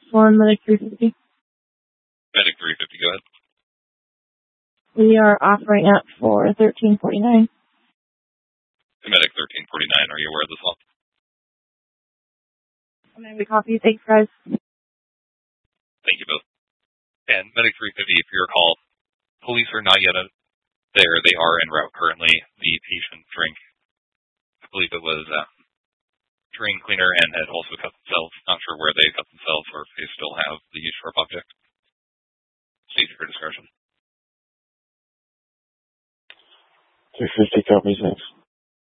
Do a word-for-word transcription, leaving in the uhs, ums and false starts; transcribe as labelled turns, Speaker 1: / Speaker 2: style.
Speaker 1: for Medic three fifty.
Speaker 2: Medic three fifty, go ahead.
Speaker 1: We are offering it for thirteen forty-nine.
Speaker 2: Medic thirteen forty-nine, are you aware of this one?
Speaker 1: I'm going to be coffee. Thanks, guys.
Speaker 2: Thank you both. And Medic three fifty, if you recall, police are not yet there. They are en route currently. The patient drank, I believe it was uh, drain cleaner, and had also cut themselves. Not sure where they cut themselves or if they still have the sharp object. State for discretion.
Speaker 3: three fifty copies, thanks.